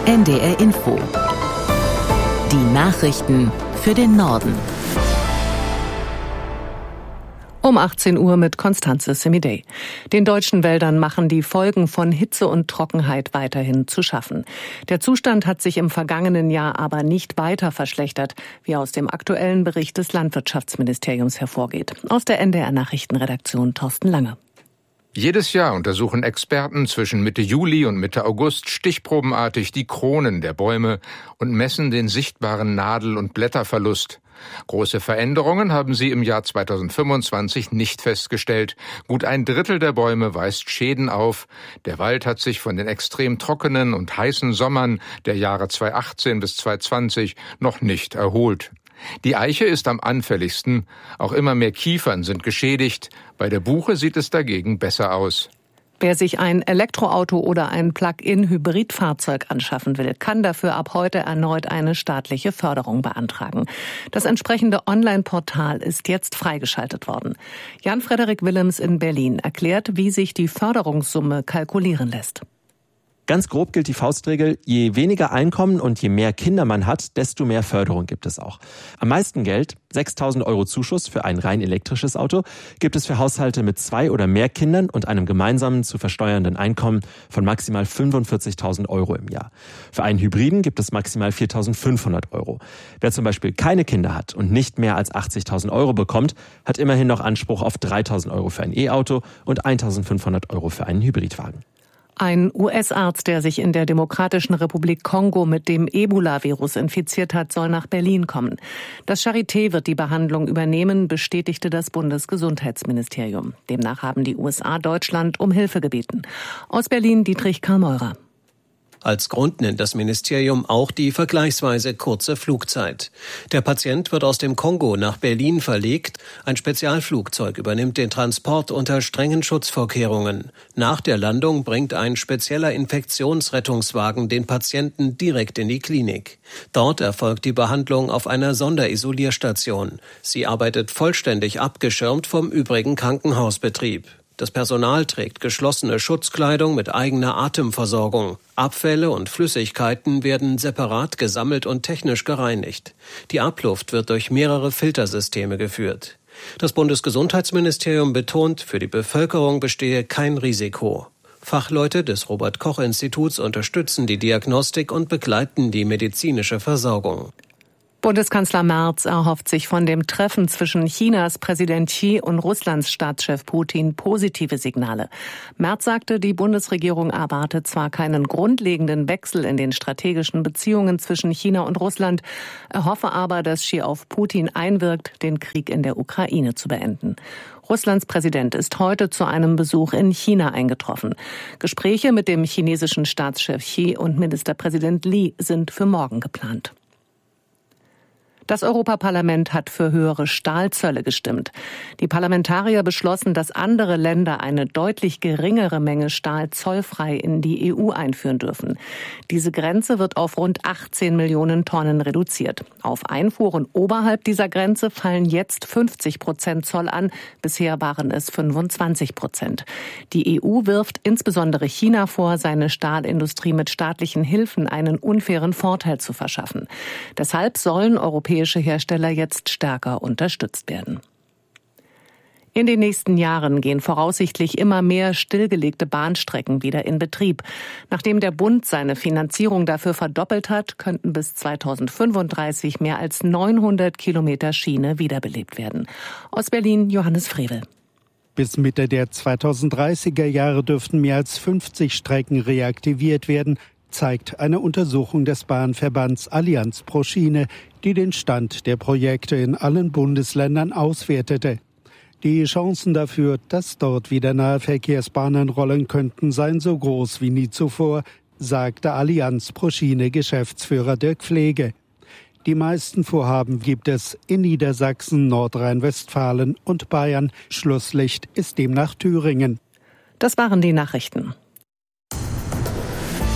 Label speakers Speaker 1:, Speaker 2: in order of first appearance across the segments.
Speaker 1: NDR Info. Die Nachrichten für den Norden. Um 18 Uhr mit Constanze Semidey. Den deutschen Wäldern machen die Folgen von Hitze und Trockenheit weiterhin zu schaffen. Der Zustand hat sich im vergangenen Jahr aber nicht weiter verschlechtert, wie aus dem aktuellen Bericht des Landwirtschaftsministeriums hervorgeht. Aus der NDR Nachrichtenredaktion Thorsten Lange.
Speaker 2: Jedes Jahr untersuchen Experten zwischen Mitte Juli und Mitte August stichprobenartig die Kronen der Bäume und messen den sichtbaren Nadel- und Blätterverlust. Große Veränderungen haben sie im Jahr 2025 nicht festgestellt. Gut ein Drittel der Bäume weist Schäden auf. Der Wald hat sich von den extrem trockenen und heißen Sommern der Jahre 2018 bis 2020 noch nicht erholt. Die Eiche ist am anfälligsten. Auch immer mehr Kiefern sind geschädigt. Bei der Buche sieht es dagegen besser aus.
Speaker 1: Wer sich ein Elektroauto oder ein Plug-in-Hybridfahrzeug anschaffen will, kann dafür ab heute erneut eine staatliche Förderung beantragen. Das entsprechende Online-Portal ist jetzt freigeschaltet worden. Jan-Frederik Willems in Berlin erklärt, wie sich die Förderungssumme kalkulieren lässt.
Speaker 3: Ganz grob gilt die Faustregel, je weniger Einkommen und je mehr Kinder man hat, desto mehr Förderung gibt es auch. Am meisten Geld, 6.000 € Zuschuss für ein rein elektrisches Auto, gibt es für Haushalte mit 2 oder mehr Kindern und einem gemeinsamen zu versteuernden Einkommen von maximal 45.000 € im Jahr. Für einen Hybriden gibt es maximal 4.500 €. Wer zum Beispiel keine Kinder hat und nicht mehr als 80.000 € bekommt, hat immerhin noch Anspruch auf 3.000 € für ein E-Auto und 1.500 € für einen Hybridwagen.
Speaker 1: Ein US-Arzt, der sich in der Demokratischen Republik Kongo mit dem Ebola-Virus infiziert hat, soll nach Berlin kommen. Das Charité wird die Behandlung übernehmen, bestätigte das Bundesgesundheitsministerium. Demnach haben die USA Deutschland um Hilfe gebeten. Aus Berlin Dietrich Karl-Meurer.
Speaker 4: Als Grund nennt das Ministerium auch die vergleichsweise kurze Flugzeit. Der Patient wird aus dem Kongo nach Berlin verlegt. Ein Spezialflugzeug übernimmt den Transport unter strengen Schutzvorkehrungen. Nach der Landung bringt ein spezieller Infektionsrettungswagen den Patienten direkt in die Klinik. Dort erfolgt die Behandlung auf einer Sonderisolierstation. Sie arbeitet vollständig abgeschirmt vom übrigen Krankenhausbetrieb. Das Personal trägt geschlossene Schutzkleidung mit eigener Atemversorgung. Abfälle und Flüssigkeiten werden separat gesammelt und technisch gereinigt. Die Abluft wird durch mehrere Filtersysteme geführt. Das Bundesgesundheitsministerium betont, für die Bevölkerung bestehe kein Risiko. Fachleute des Robert-Koch-Instituts unterstützen die Diagnostik und begleiten die medizinische Versorgung.
Speaker 1: Bundeskanzler Merz erhofft sich von dem Treffen zwischen Chinas Präsident Xi und Russlands Staatschef Putin positive Signale. Merz sagte, die Bundesregierung erwarte zwar keinen grundlegenden Wechsel in den strategischen Beziehungen zwischen China und Russland, er hoffe aber, dass Xi auf Putin einwirkt, den Krieg in der Ukraine zu beenden. Russlands Präsident ist heute zu einem Besuch in China eingetroffen. Gespräche mit dem chinesischen Staatschef Xi und Ministerpräsident Li sind für morgen geplant. Das Europaparlament hat für höhere Stahlzölle gestimmt. Die Parlamentarier beschlossen, dass andere Länder eine deutlich geringere Menge Stahl zollfrei in die EU einführen dürfen. Diese Grenze wird auf rund 18 Millionen Tonnen reduziert. Auf Einfuhren oberhalb dieser Grenze fallen jetzt 50% Zoll an. Bisher waren es 25%. Die EU wirft insbesondere China vor, seine Stahlindustrie mit staatlichen Hilfen einen unfairen Vorteil zu verschaffen. Deshalb sollen europäische Hersteller jetzt stärker unterstützt werden. In den nächsten Jahren gehen voraussichtlich immer mehr stillgelegte Bahnstrecken wieder in Betrieb. Nachdem der Bund seine Finanzierung dafür verdoppelt hat, könnten bis 2035 mehr als 900 Kilometer Schiene wiederbelebt werden. Aus Berlin Johannes Frevel.
Speaker 5: Bis Mitte der 2030er Jahre dürften mehr als 50 Strecken reaktiviert werden, zeigt eine Untersuchung des Bahnverbands Allianz pro Schiene, die den Stand der Projekte in allen Bundesländern auswertete. Die Chancen dafür, dass dort wieder Nahverkehrsbahnen rollen könnten, seien so groß wie nie zuvor, sagte Allianz pro Schiene Geschäftsführer Dirk Pflege. Die meisten Vorhaben gibt es in Niedersachsen, Nordrhein-Westfalen und Bayern. Schlusslicht ist demnach Thüringen.
Speaker 1: Das waren die Nachrichten.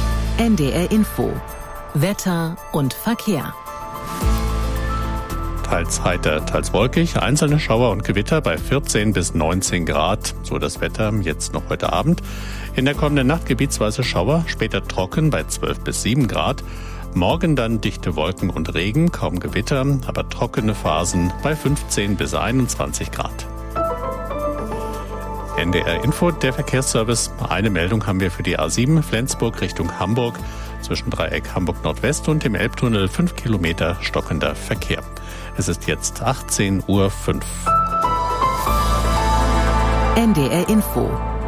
Speaker 1: NDR Info. Wetter und Verkehr.
Speaker 6: teils heiter, teils wolkig. Einzelne Schauer und Gewitter bei 14 bis 19 Grad. So das Wetter jetzt noch heute Abend. In der kommenden Nacht gebietsweise Schauer, später trocken bei 12 bis 7 Grad. Morgen dann dichte Wolken und Regen, kaum Gewitter, aber trockene Phasen bei 15 bis 21 Grad. NDR Info, der Verkehrsservice. Eine Meldung haben wir für die A7 Flensburg Richtung Hamburg. Zwischen Dreieck Hamburg Nordwest und dem Elbtunnel 5 Kilometer stockender Verkehr. Es ist jetzt 18:05 Uhr.
Speaker 7: NDR Info.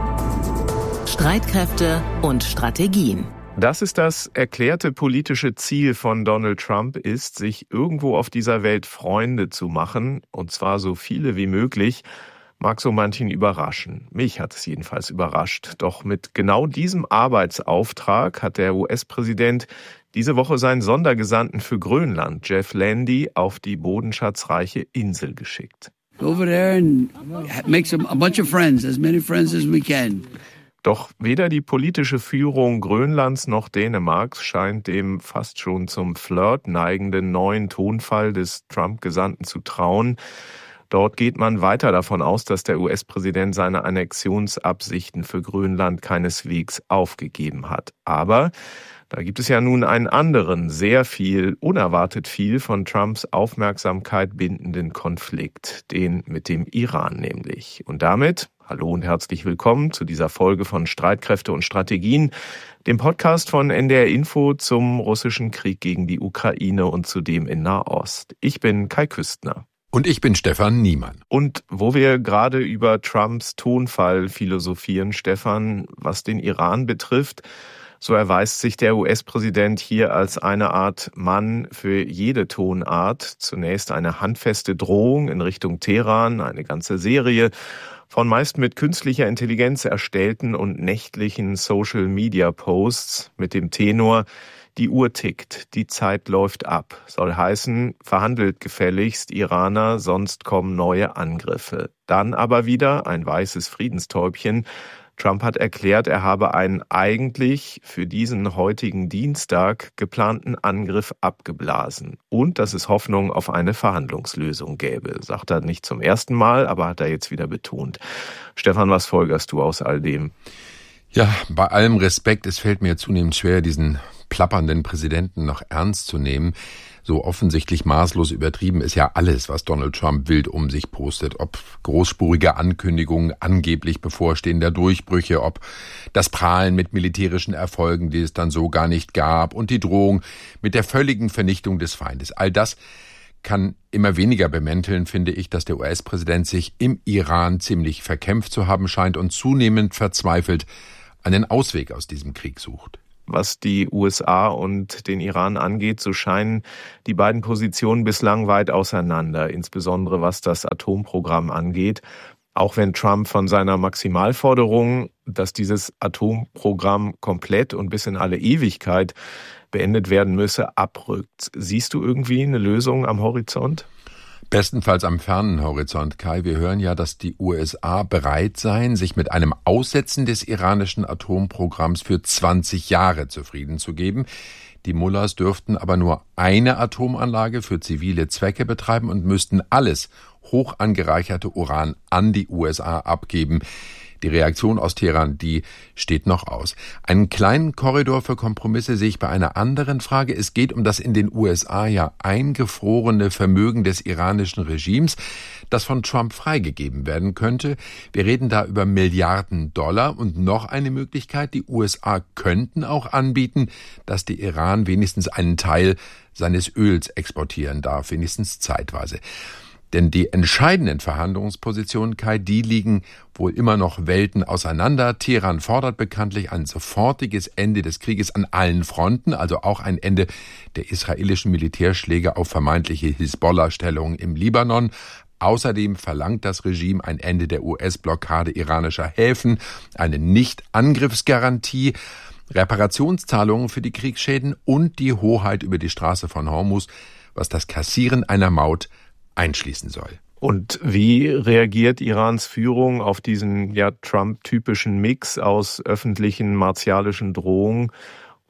Speaker 7: Streitkräfte und Strategien.
Speaker 8: Das ist das erklärte politische Ziel von Donald Trump, ist, sich irgendwo auf dieser Welt Freunde zu machen, und zwar so viele wie möglich. Mag so manchen überraschen. Mich hat es jedenfalls überrascht. Doch mit genau diesem Arbeitsauftrag hat der US-Präsident diese Woche seinen Sondergesandten für Grönland, Jeff Landy, auf die bodenschatzreiche Insel geschickt.
Speaker 9: Over there and make a bunch of friends, as many friends as we can.
Speaker 8: Doch weder die politische Führung Grönlands noch Dänemarks scheint dem fast schon zum Flirt neigenden neuen Tonfall des Trump-Gesandten zu trauen. Dort geht man weiter davon aus, dass der US-Präsident seine Annexionsabsichten für Grönland keineswegs aufgegeben hat. Aber da gibt es ja nun einen anderen, unerwartet viel von Trumps Aufmerksamkeit bindenden Konflikt, den mit dem Iran nämlich. Und damit hallo und herzlich willkommen zu dieser Folge von Streitkräfte und Strategien, dem Podcast von NDR Info zum russischen Krieg gegen die Ukraine und zudem in Nahost. Ich bin Kai Küstner.
Speaker 2: Und ich bin Stefan Niemann.
Speaker 8: Und wo wir gerade über Trumps Tonfall philosophieren, Stefan, was den Iran betrifft, so erweist sich der US-Präsident hier als eine Art Mann für jede Tonart. Zunächst eine handfeste Drohung in Richtung Teheran, eine ganze Serie von meist mit künstlicher Intelligenz erstellten und nächtlichen Social-Media-Posts mit dem Tenor: Die Uhr tickt, die Zeit läuft ab. Soll heißen, verhandelt gefälligst, Iraner, sonst kommen neue Angriffe. Dann aber wieder ein weißes Friedenstäubchen. Trump hat erklärt, er habe einen eigentlich für diesen heutigen Dienstag geplanten Angriff abgeblasen und dass es Hoffnung auf eine Verhandlungslösung gäbe. Sagt er nicht zum ersten Mal, aber hat er jetzt wieder betont. Stefan, was folgerst du aus all dem?
Speaker 2: Ja, bei allem Respekt, es fällt mir zunehmend schwer, diesen plappernden Präsidenten noch ernst zu nehmen. So offensichtlich maßlos übertrieben ist ja alles, was Donald Trump wild um sich postet. Ob großspurige Ankündigungen angeblich bevorstehender Durchbrüche, ob das Prahlen mit militärischen Erfolgen, die es dann so gar nicht gab, und die Drohung mit der völligen Vernichtung des Feindes. All das kann immer weniger bemänteln, finde ich, dass der US-Präsident sich im Iran ziemlich verkämpft zu haben scheint und zunehmend verzweifelt einen Ausweg aus diesem Krieg sucht.
Speaker 8: Was die USA und den Iran angeht, so scheinen die beiden Positionen bislang weit auseinander, insbesondere was das Atomprogramm angeht. Auch wenn Trump von seiner Maximalforderung, dass dieses Atomprogramm komplett und bis in alle Ewigkeit beendet werden müsse, abrückt. Siehst du irgendwie eine Lösung am Horizont?
Speaker 2: Bestenfalls am fernen Horizont, Kai. Wir hören ja, dass die USA bereit seien, sich mit einem Aussetzen des iranischen Atomprogramms für 20 Jahre zufrieden zu geben. Die Mullahs dürften aber nur eine Atomanlage für zivile Zwecke betreiben und müssten alles hoch angereicherte Uran an die USA abgeben. Die Reaktion aus Teheran, die steht noch aus. Einen kleinen Korridor für Kompromisse sehe ich bei einer anderen Frage. Es geht um das in den USA ja eingefrorene Vermögen des iranischen Regimes, das von Trump freigegeben werden könnte. Wir reden da über Milliarden Dollar und noch eine Möglichkeit. Die USA könnten auch anbieten, dass der Iran wenigstens einen Teil seines Öls exportieren darf, wenigstens zeitweise. Denn die entscheidenden Verhandlungspositionen, Kai, die liegen wohl immer noch Welten auseinander. Teheran fordert bekanntlich ein sofortiges Ende des Krieges an allen Fronten, also auch ein Ende der israelischen Militärschläge auf vermeintliche Hisbollah-Stellungen im Libanon. Außerdem verlangt das Regime ein Ende der US-Blockade iranischer Häfen, eine Nicht-Angriffsgarantie, Reparationszahlungen für die Kriegsschäden und die Hoheit über die Straße von Hormuz, was das Kassieren einer Maut einschließen soll.
Speaker 8: Und wie reagiert Irans Führung auf diesen Trump-typischen Mix aus öffentlichen martialischen Drohungen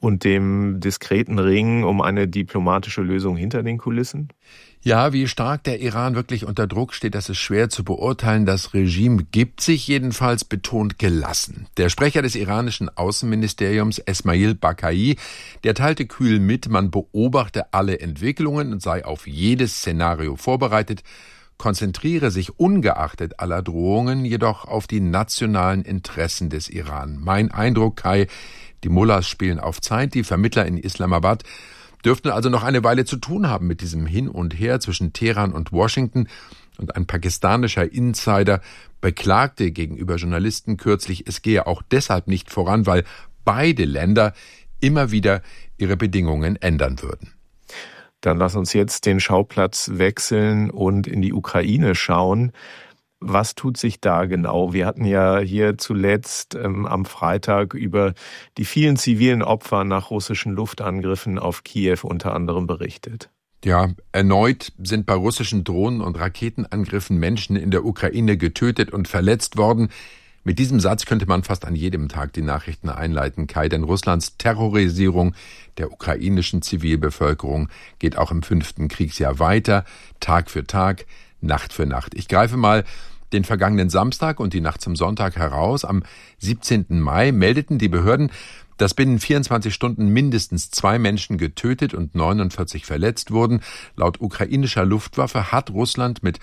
Speaker 8: und dem diskreten Ringen um eine diplomatische Lösung hinter den Kulissen?
Speaker 2: Ja, wie stark der Iran wirklich unter Druck steht, das ist schwer zu beurteilen. Das Regime gibt sich jedenfalls betont gelassen. Der Sprecher des iranischen Außenministeriums, Esmail Bakai, der teilte kühl mit, man beobachte alle Entwicklungen und sei auf jedes Szenario vorbereitet, konzentriere sich ungeachtet aller Drohungen jedoch auf die nationalen Interessen des Iran. Mein Eindruck, Kai, die Mullahs spielen auf Zeit, die Vermittler in Islamabad dürften also noch eine Weile zu tun haben mit diesem Hin und Her zwischen Teheran und Washington. Und ein pakistanischer Insider beklagte gegenüber Journalisten kürzlich, es gehe auch deshalb nicht voran, weil beide Länder immer wieder ihre Bedingungen ändern würden.
Speaker 8: Dann lass uns jetzt den Schauplatz wechseln und in die Ukraine schauen. Was tut sich da genau? Wir hatten ja hier zuletzt am Freitag über die vielen zivilen Opfer nach russischen Luftangriffen auf Kiew unter anderem berichtet.
Speaker 2: Ja, erneut sind bei russischen Drohnen- und Raketenangriffen Menschen in der Ukraine getötet und verletzt worden. Mit diesem Satz könnte man fast an jedem Tag die Nachrichten einleiten, Kai, denn Russlands Terrorisierung der ukrainischen Zivilbevölkerung geht auch im 5. Kriegsjahr weiter, Tag für Tag, Nacht für Nacht. Ich greife mal den vergangenen Samstag und die Nacht zum Sonntag heraus. Am 17. Mai meldeten die Behörden, dass binnen 24 Stunden mindestens 2 Menschen getötet und 49 verletzt wurden. Laut ukrainischer Luftwaffe hat Russland mit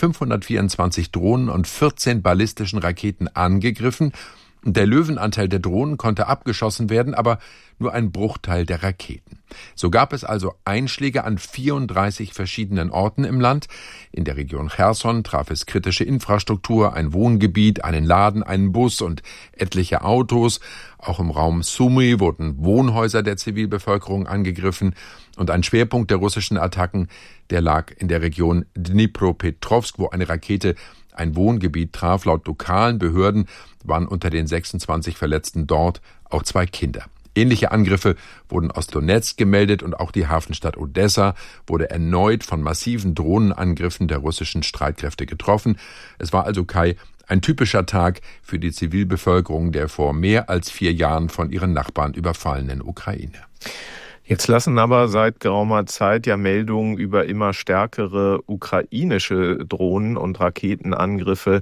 Speaker 2: 524 Drohnen und 14 ballistischen Raketen angegriffen. Der Löwenanteil der Drohnen konnte abgeschossen werden, aber nur ein Bruchteil der Raketen. So gab es also Einschläge an 34 verschiedenen Orten im Land. In der Region Cherson traf es kritische Infrastruktur, ein Wohngebiet, einen Laden, einen Bus und etliche Autos. Auch im Raum Sumy wurden Wohnhäuser der Zivilbevölkerung angegriffen. Und ein Schwerpunkt der russischen Attacken, der lag in der Region Dnipropetrovsk, wo eine Rakete ein Wohngebiet traf. Laut lokalen Behörden waren unter den 26 Verletzten dort auch 2 Kinder. Ähnliche Angriffe wurden aus Donetsk gemeldet und auch die Hafenstadt Odessa wurde erneut von massiven Drohnenangriffen der russischen Streitkräfte getroffen. Es war also, Kai, ein typischer Tag für die Zivilbevölkerung der vor mehr als 4 Jahren von ihren Nachbarn überfallenen Ukraine.
Speaker 8: Jetzt lassen aber seit geraumer Zeit ja Meldungen über immer stärkere ukrainische Drohnen- und Raketenangriffe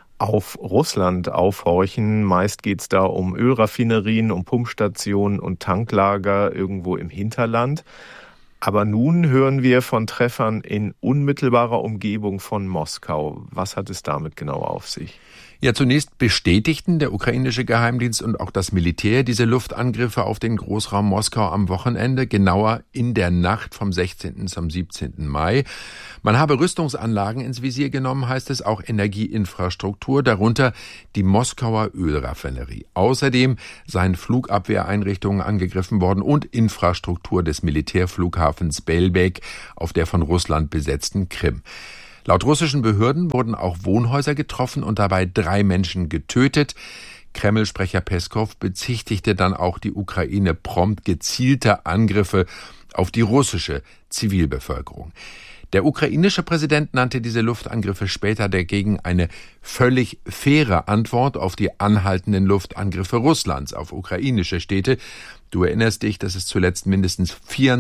Speaker 8: auf Russland aufhorchen. Meist geht es da um Ölraffinerien, um Pumpstationen und Tanklager irgendwo im Hinterland. Aber nun hören wir von Treffern in unmittelbarer Umgebung von Moskau. Was hat es damit genau auf sich?
Speaker 2: Ja, zunächst bestätigten der ukrainische Geheimdienst und auch das Militär diese Luftangriffe auf den Großraum Moskau am Wochenende, genauer in der Nacht vom 16. zum 17. Mai. Man habe Rüstungsanlagen ins Visier genommen, heißt es, auch Energieinfrastruktur, darunter die Moskauer Ölraffinerie. Außerdem seien Flugabwehreinrichtungen angegriffen worden und Infrastruktur des Militärflughafens Belbek auf der von Russland besetzten Krim. Laut russischen Behörden wurden auch Wohnhäuser getroffen und dabei 3 Menschen getötet. Kreml-Sprecher Peskow bezichtigte dann auch die Ukraine prompt gezielter Angriffe auf die russische Zivilbevölkerung. Der ukrainische Präsident nannte diese Luftangriffe später dagegen eine völlig faire Antwort auf die anhaltenden Luftangriffe Russlands auf ukrainische Städte. Du erinnerst dich, dass es zuletzt mindestens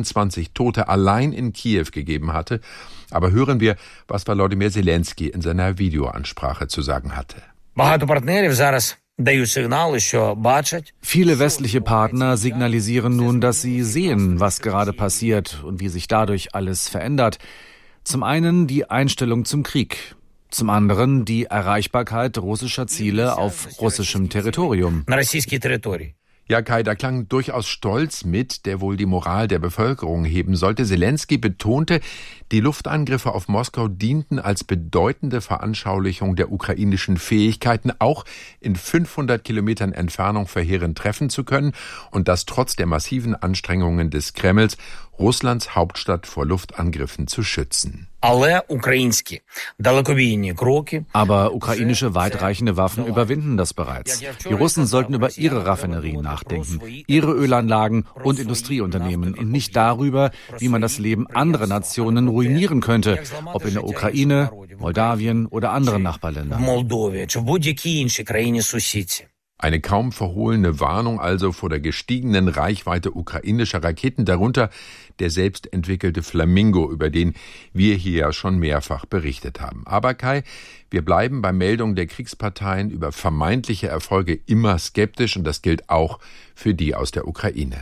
Speaker 2: 24 Tote allein in Kiew gegeben hatte. Aber hören wir, was Volodymyr Zelensky in seiner Videoansprache zu sagen hatte.
Speaker 10: Viele westliche Partner signalisieren nun, dass sie sehen, was gerade passiert und wie sich dadurch alles verändert. Zum einen die Einstellung zum Krieg, zum anderen die Erreichbarkeit russischer Ziele auf russischem Territorium.
Speaker 2: Ja, Kai, da klang durchaus Stolz mit, der wohl die Moral der Bevölkerung heben sollte. Zelensky betonte, die Luftangriffe auf Moskau dienten als bedeutende Veranschaulichung der ukrainischen Fähigkeiten, auch in 500 Kilometern Entfernung verheerend treffen zu können und das trotz der massiven Anstrengungen des Kremls, Russlands Hauptstadt vor Luftangriffen zu schützen.
Speaker 10: Aber ukrainische weitreichende Waffen überwinden das bereits. Die Russen sollten über ihre Raffinerien nachdenken, ihre Ölanlagen und Industrieunternehmen und nicht darüber, wie man das Leben anderer Nationen ruinieren könnte, ob in der Ukraine, Moldawien oder anderen Nachbarländern.
Speaker 11: Eine kaum verhohlene Warnung also vor der gestiegenen Reichweite ukrainischer Raketen, darunter der selbstentwickelte Flamingo, über den wir hier ja schon mehrfach berichtet haben. Aber Kai, wir bleiben bei Meldungen der Kriegsparteien über vermeintliche Erfolge immer skeptisch, und das gilt auch für die aus der Ukraine.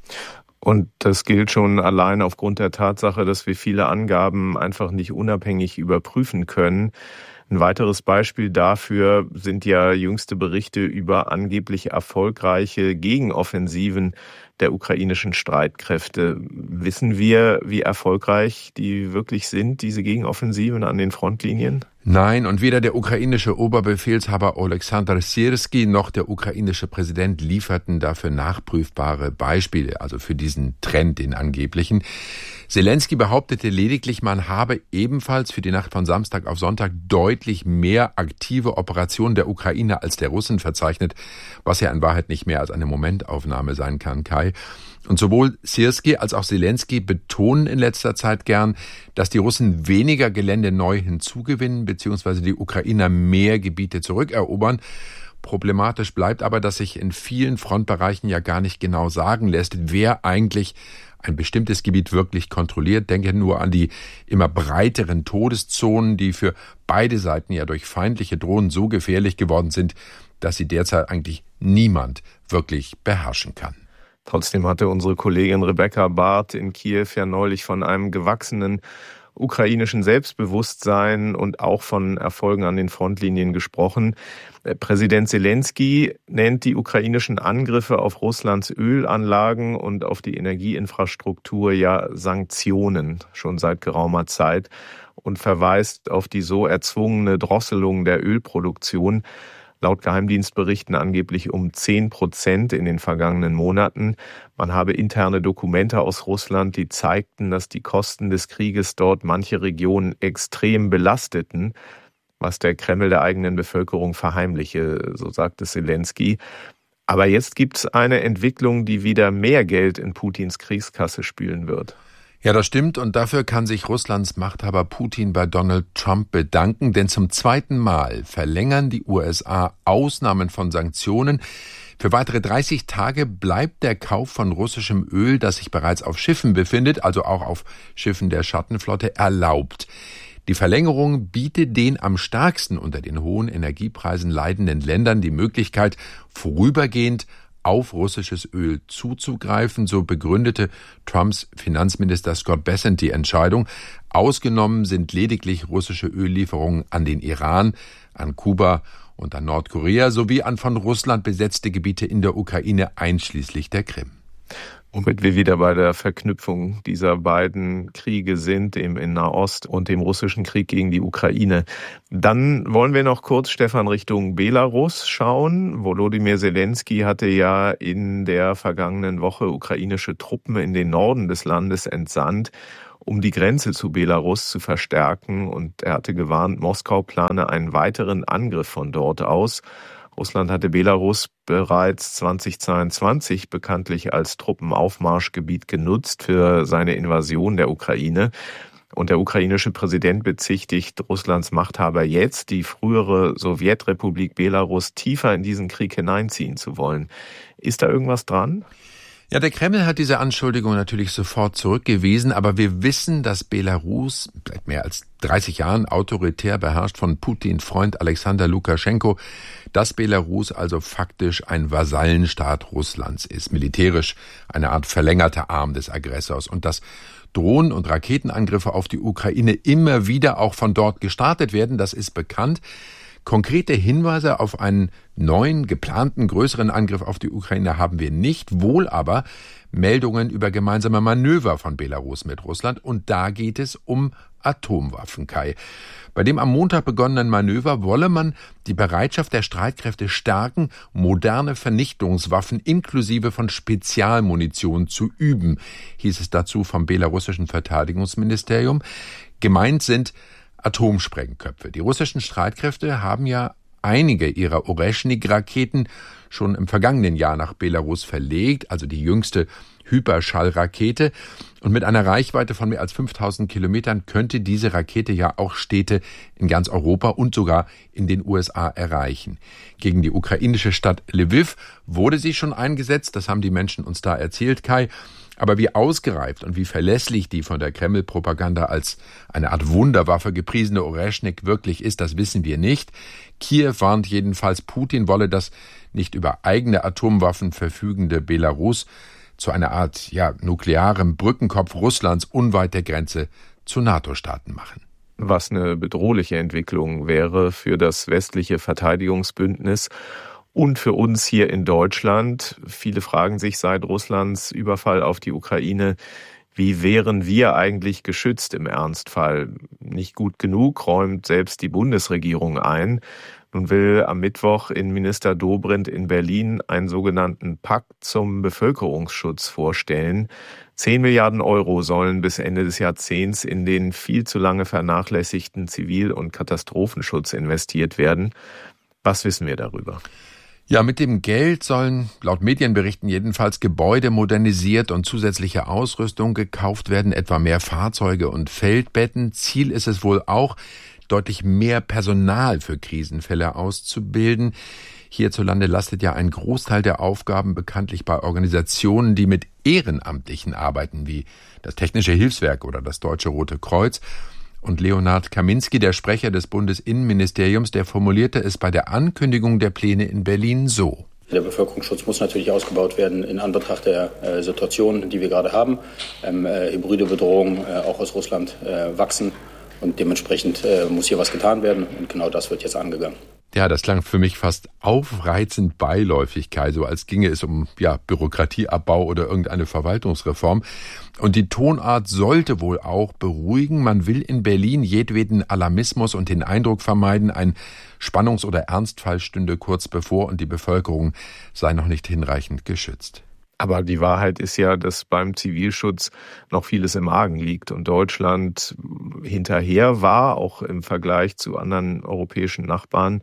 Speaker 8: Und das gilt schon allein aufgrund der Tatsache, dass wir viele Angaben einfach nicht unabhängig überprüfen können. Ein weiteres Beispiel dafür sind ja jüngste Berichte über angeblich erfolgreiche Gegenoffensiven der ukrainischen Streitkräfte. Wissen wir, wie erfolgreich die wirklich sind, diese Gegenoffensiven an den Frontlinien?
Speaker 11: Nein, und weder der ukrainische Oberbefehlshaber Oleksandr Syrskyi noch der ukrainische Präsident lieferten dafür nachprüfbare Beispiele, also für diesen Trend, den angeblichen. Zelensky behauptete lediglich, man habe ebenfalls für die Nacht von Samstag auf Sonntag deutlich mehr aktive Operationen der Ukraine als der Russen verzeichnet, was ja in Wahrheit nicht mehr als eine Momentaufnahme sein kann, Kai. Und sowohl Syrskyi als auch Zelensky betonen in letzter Zeit gern, dass die Russen weniger Gelände neu hinzugewinnen, beziehungsweise die Ukrainer mehr Gebiete zurückerobern. Problematisch bleibt aber, dass sich in vielen Frontbereichen ja gar nicht genau sagen lässt, wer eigentlich ein bestimmtes Gebiet wirklich kontrolliert. Denke nur an die immer breiteren Todeszonen, die für beide Seiten ja durch feindliche Drohnen so gefährlich geworden sind, dass sie derzeit eigentlich niemand wirklich beherrschen kann.
Speaker 8: Trotzdem hatte unsere Kollegin Rebecca Barth in Kiew ja neulich von einem gewachsenen ukrainischen Selbstbewusstsein und auch von Erfolgen an den Frontlinien gesprochen. Präsident Zelensky nennt die ukrainischen Angriffe auf Russlands Ölanlagen und auf die Energieinfrastruktur ja Sanktionen schon seit geraumer Zeit und verweist auf die so erzwungene Drosselung der Ölproduktion. Laut Geheimdienstberichten angeblich um 10% in den vergangenen Monaten. Man habe interne Dokumente aus Russland, die zeigten, dass die Kosten des Krieges dort manche Regionen extrem belasteten, was der Kreml der eigenen Bevölkerung verheimliche, so sagte Zelensky. Aber jetzt gibt es eine Entwicklung, die wieder mehr Geld in Putins Kriegskasse spülen wird.
Speaker 11: Ja, das stimmt, und dafür kann sich Russlands Machthaber Putin bei Donald Trump bedanken, denn zum zweiten Mal verlängern die USA Ausnahmen von Sanktionen. Für weitere 30 Tage bleibt der Kauf von russischem Öl, das sich bereits auf Schiffen befindet, also auch auf Schiffen der Schattenflotte, erlaubt. Die Verlängerung bietet den am stärksten unter den hohen Energiepreisen leidenden Ländern die Möglichkeit, vorübergehend auf russisches Öl zuzugreifen, so begründete Trumps Finanzminister Scott Bessent die Entscheidung. Ausgenommen sind lediglich russische Öllieferungen an den Iran, an Kuba und an Nordkorea sowie an von Russland besetzte Gebiete in der Ukraine einschließlich der Krim.
Speaker 8: Womit wir wieder bei der Verknüpfung dieser beiden Kriege sind, dem in Nahost und dem russischen Krieg gegen die Ukraine. Dann wollen wir noch kurz, Stefan, Richtung Belarus schauen. Volodymyr Zelensky hatte ja in der vergangenen Woche ukrainische Truppen in den Norden des Landes entsandt, um die Grenze zu Belarus zu verstärken. Und er hatte gewarnt, Moskau plane einen weiteren Angriff von dort aus. Russland hatte Belarus bereits 2022 bekanntlich als Truppenaufmarschgebiet genutzt für seine Invasion der Ukraine. Und der ukrainische Präsident bezichtigt Russlands Machthaber jetzt, die frühere Sowjetrepublik Belarus tiefer in diesen Krieg hineinziehen zu wollen. Ist da irgendwas dran?
Speaker 11: Ja, der Kreml hat diese Anschuldigung natürlich sofort zurückgewiesen, aber wir wissen, dass Belarus seit mehr als 30 Jahren autoritär beherrscht von Putin-Freund Alexander Lukaschenko, dass Belarus also faktisch ein Vasallenstaat Russlands ist, militärisch eine Art verlängerter Arm des Aggressors, und dass Drohnen- und Raketenangriffe auf die Ukraine immer wieder auch von dort gestartet werden, das ist bekannt. Konkrete Hinweise auf einen neuen, geplanten, größeren Angriff auf die Ukraine haben wir nicht, wohl aber Meldungen über gemeinsame Manöver von Belarus mit Russland, und da geht es um Atomwaffen, Kai. Bei dem am Montag begonnenen Manöver wolle man die Bereitschaft der Streitkräfte stärken, moderne Vernichtungswaffen inklusive von Spezialmunition zu üben, hieß es dazu vom belarussischen Verteidigungsministerium. Gemeint sind Atomsprengköpfe. Die russischen Streitkräfte haben ja einige ihrer Oreschnik-Raketen schon im vergangenen Jahr nach Belarus verlegt, also die jüngste Hyperschallrakete. Und mit einer Reichweite von mehr als 5000 Kilometern könnte diese Rakete ja auch Städte in ganz Europa und sogar in den USA erreichen. Gegen die ukrainische Stadt Lviv wurde sie schon eingesetzt, das haben die Menschen uns da erzählt, Kai. Aber wie ausgereift und wie verlässlich die von der Kreml-Propaganda als eine Art Wunderwaffe gepriesene Oreschnik wirklich ist, das wissen wir nicht. Kiew warnt jedenfalls, Putin wolle das nicht über eigene Atomwaffen verfügende Belarus zu einer Art nuklearem Brückenkopf Russlands unweit der Grenze zu NATO-Staaten machen.
Speaker 8: Was eine bedrohliche Entwicklung wäre für das westliche Verteidigungsbündnis und für uns hier in Deutschland. Viele fragen sich seit Russlands Überfall auf die Ukraine, wie wären wir eigentlich geschützt im Ernstfall? Nicht gut genug, räumt selbst die Bundesregierung ein. Nun will am Mittwoch Innenminister Dobrindt in Berlin einen sogenannten Pakt zum Bevölkerungsschutz vorstellen. 10 Milliarden Euro sollen bis Ende des Jahrzehnts in den viel zu lange vernachlässigten Zivil- und Katastrophenschutz investiert werden. Was wissen wir darüber?
Speaker 11: Ja, mit dem Geld sollen laut Medienberichten jedenfalls Gebäude modernisiert und zusätzliche Ausrüstung gekauft werden, etwa mehr Fahrzeuge und Feldbetten. Ziel ist es wohl auch, deutlich mehr Personal für Krisenfälle auszubilden. Hierzulande lastet ja ein Großteil der Aufgaben bekanntlich bei Organisationen, die mit Ehrenamtlichen arbeiten, wie das Technische Hilfswerk oder das Deutsche Rote Kreuz. Und Leonhard Kaminski, der Sprecher des Bundesinnenministeriums, der formulierte es bei der Ankündigung der Pläne in Berlin so.
Speaker 12: Der Bevölkerungsschutz muss natürlich ausgebaut werden in Anbetracht der Situation, die wir gerade haben. Hybride Bedrohungen auch aus Russland wachsen und dementsprechend muss hier was getan werden und genau das wird jetzt angegangen.
Speaker 11: Ja, das klang für mich fast aufreizend beiläufig, Kai, so als ginge es um Bürokratieabbau oder irgendeine Verwaltungsreform. Und die Tonart sollte wohl auch beruhigen. Man will in Berlin jedweden Alarmismus und den Eindruck vermeiden, ein Spannungs- oder Ernstfall stünde kurz bevor und die Bevölkerung sei noch nicht hinreichend geschützt.
Speaker 8: Aber die Wahrheit ist ja, dass beim Zivilschutz noch vieles im Argen liegt und Deutschland hinterher war, auch im Vergleich zu anderen europäischen Nachbarn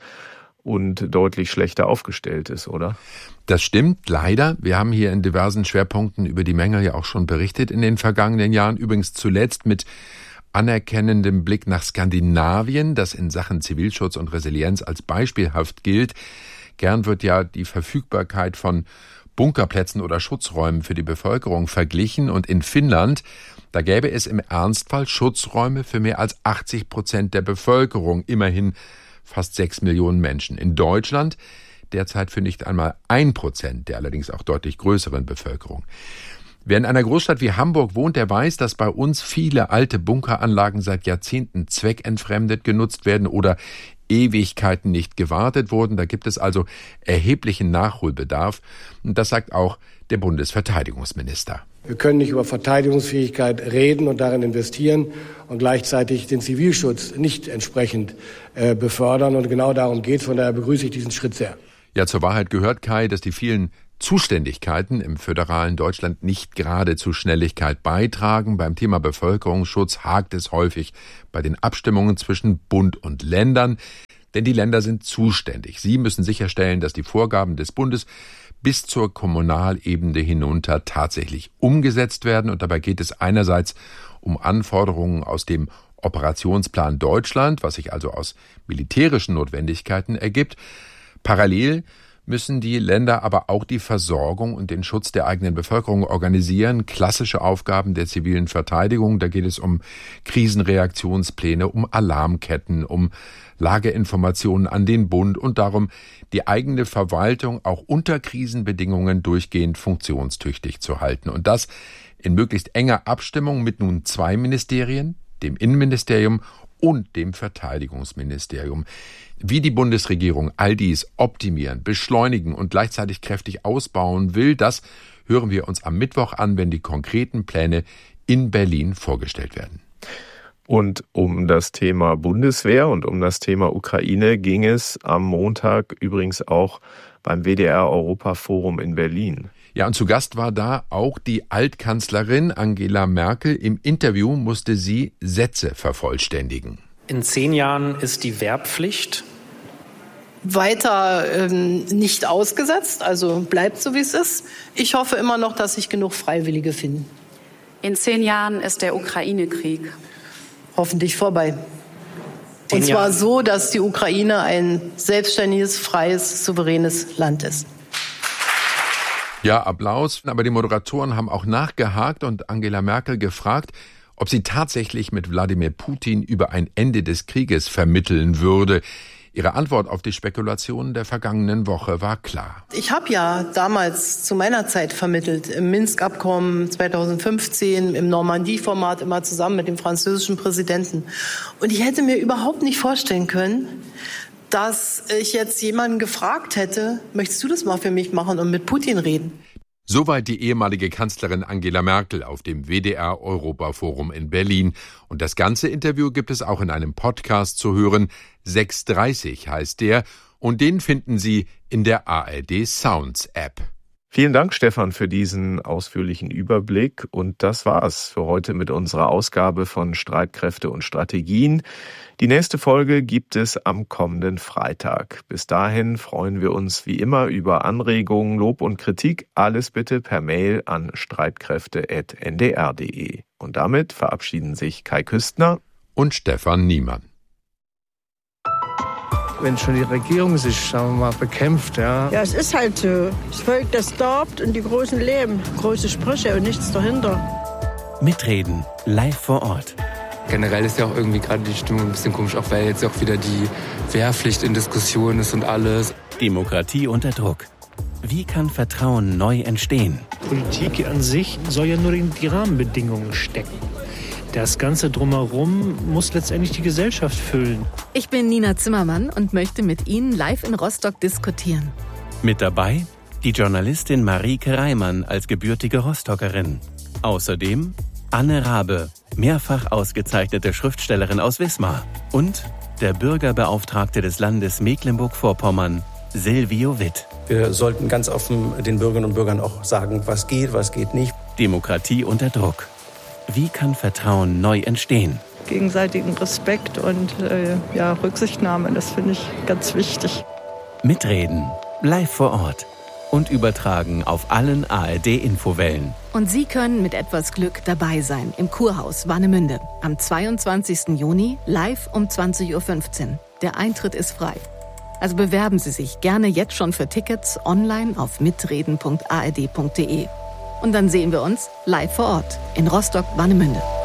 Speaker 8: und deutlich schlechter aufgestellt ist, oder?
Speaker 11: Das stimmt, leider. Wir haben hier in diversen Schwerpunkten über die Mängel ja auch schon berichtet in den vergangenen Jahren. Übrigens zuletzt mit anerkennendem Blick nach Skandinavien, das in Sachen Zivilschutz und Resilienz als beispielhaft gilt. Gern wird ja die Verfügbarkeit von Bunkerplätzen oder Schutzräumen für die Bevölkerung verglichen. Und in Finnland, da gäbe es im Ernstfall Schutzräume für mehr als 80% der Bevölkerung, immerhin fast 6 Millionen Menschen. In Deutschland derzeit für nicht einmal 1% der allerdings auch deutlich größeren Bevölkerung. Wer in einer Großstadt wie Hamburg wohnt, der weiß, dass bei uns viele alte Bunkeranlagen seit Jahrzehnten zweckentfremdet genutzt werden oder Ewigkeiten nicht gewartet wurden. Da gibt es also erheblichen Nachholbedarf. Und das sagt auch der Bundesverteidigungsminister.
Speaker 13: Wir können nicht über Verteidigungsfähigkeit reden und darin investieren und gleichzeitig den Zivilschutz nicht entsprechend befördern. Und genau darum geht es. Von daher begrüße ich diesen Schritt sehr.
Speaker 11: Ja, zur Wahrheit gehört, Kai, dass die vielen Zuständigkeiten im föderalen Deutschland nicht gerade zu Schnelligkeit beitragen. Beim Thema Bevölkerungsschutz hakt es häufig bei den Abstimmungen zwischen Bund und Ländern, denn die Länder sind zuständig. Sie müssen sicherstellen, dass die Vorgaben des Bundes bis zur Kommunalebene hinunter tatsächlich umgesetzt werden. Und dabei geht es einerseits um Anforderungen aus dem Operationsplan Deutschland, was sich also aus militärischen Notwendigkeiten ergibt. Parallel müssen die Länder aber auch die Versorgung und den Schutz der eigenen Bevölkerung organisieren. Klassische Aufgaben der zivilen Verteidigung, da geht es um Krisenreaktionspläne, um Alarmketten, um Lageinformationen an den Bund und darum, die eigene Verwaltung auch unter Krisenbedingungen durchgehend funktionstüchtig zu halten. Und das in möglichst enger Abstimmung mit nun 2 Ministerien, dem Innenministerium und dem Verteidigungsministerium. Wie die Bundesregierung all dies optimieren, beschleunigen und gleichzeitig kräftig ausbauen will, das hören wir uns am Mittwoch an, wenn die konkreten Pläne in Berlin vorgestellt werden.
Speaker 8: Und um das Thema Bundeswehr und um das Thema Ukraine ging es am Montag übrigens auch beim WDR-Europa-Forum in Berlin.
Speaker 11: Ja, und zu Gast war da auch die Altkanzlerin Angela Merkel. Im Interview musste sie Sätze vervollständigen.
Speaker 14: In 10 Jahren ist die Wehrpflicht weiter nicht ausgesetzt, also bleibt so, wie es ist. Ich hoffe immer noch, dass sich genug Freiwillige finden.
Speaker 15: In 10 Jahren ist der Ukraine-Krieg
Speaker 14: hoffentlich vorbei. Und zwar so, dass die Ukraine ein selbstständiges, freies, souveränes Land ist.
Speaker 11: Ja, Applaus. Aber die Moderatoren haben auch nachgehakt und Angela Merkel gefragt, ob sie tatsächlich mit Wladimir Putin über ein Ende des Krieges vermitteln würde. Ihre Antwort auf die Spekulationen der vergangenen Woche war klar.
Speaker 14: Ich habe ja damals zu meiner Zeit vermittelt, im Minsk-Abkommen 2015, im Normandie-Format, immer zusammen mit dem französischen Präsidenten. Und ich hätte mir überhaupt nicht vorstellen können, dass ich jetzt jemanden gefragt hätte, möchtest du das mal für mich machen und mit Putin reden?
Speaker 11: Soweit die ehemalige Kanzlerin Angela Merkel auf dem WDR-Europaforum in Berlin. Und das ganze Interview gibt es auch in einem Podcast zu hören. 6:30 heißt der. Und den finden Sie in der ARD Sounds App.
Speaker 8: Vielen Dank, Stefan, für diesen ausführlichen Überblick. Und das war's für heute mit unserer Ausgabe von Streitkräfte und Strategien. Die nächste Folge gibt es am kommenden Freitag. Bis dahin freuen wir uns wie immer über Anregungen, Lob und Kritik. Alles bitte per Mail an streitkräfte@ndr.de. Und damit verabschieden sich Kai Küstner
Speaker 11: und Stefan Niemann.
Speaker 16: Wenn schon die Regierung sich, sagen wir mal, bekämpft, ja.
Speaker 17: Ja, es ist halt so. Das Volk, das darbt und die Großen leben. Große Sprüche und nichts dahinter.
Speaker 18: Mitreden, live vor Ort.
Speaker 19: Generell ist ja auch irgendwie gerade die Stimmung ein bisschen komisch, auch weil jetzt auch wieder die Wehrpflicht in Diskussion ist und alles.
Speaker 18: Demokratie unter Druck. Wie kann Vertrauen neu entstehen?
Speaker 20: Politik an sich soll ja nur in die Rahmenbedingungen stecken. Das Ganze drumherum muss letztendlich die Gesellschaft füllen.
Speaker 21: Ich bin Nina Zimmermann und möchte mit Ihnen live in Rostock diskutieren.
Speaker 18: Mit dabei die Journalistin Marieke Reimann als gebürtige Rostockerin. Außerdem Anne Rabe, mehrfach ausgezeichnete Schriftstellerin aus Wismar. Und der Bürgerbeauftragte des Landes Mecklenburg-Vorpommern, Silvio Witt.
Speaker 22: Wir sollten ganz offen den Bürgerinnen und Bürgern auch sagen, was geht nicht.
Speaker 18: Demokratie unter Druck. Wie kann Vertrauen neu entstehen?
Speaker 23: Gegenseitigen Respekt und Rücksichtnahme, das finde ich ganz wichtig.
Speaker 18: Mitreden, live vor Ort und übertragen auf allen ARD-Infowellen.
Speaker 21: Und Sie können mit etwas Glück dabei sein im Kurhaus Warnemünde am 22. Juni live um 20:15 Uhr. Der Eintritt ist frei. Also bewerben Sie sich gerne jetzt schon für Tickets online auf mitreden.ard.de. Und dann sehen wir uns live vor Ort in Rostock-Warnemünde.